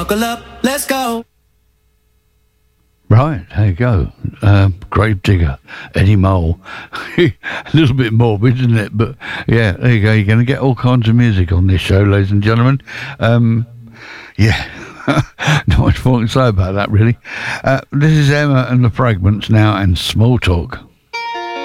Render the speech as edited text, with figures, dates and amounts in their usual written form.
Buckle up, let's go. Right, there you go. Gravedigger, Eddie Mole. A little bit morbid, isn't it? But yeah, there you go. You're going to get all kinds of music on this show, ladies and gentlemen. Yeah, not much more to say about that, really. This is Emma and the Fragments now, and Small Talk.